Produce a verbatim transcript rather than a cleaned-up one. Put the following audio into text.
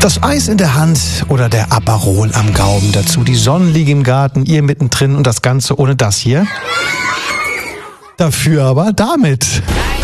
Das Eis in der Hand oder der Aperol am Gaumen. Dazu die Sonnenliege im Garten, ihr mittendrin und das Ganze ohne das hier. Dafür aber damit.